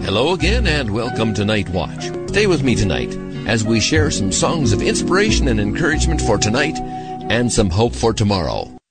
Hello again and welcome to Night Watch. Stay with me tonight as we share some songs of inspiration and encouragement for tonight and some hope for tomorrow.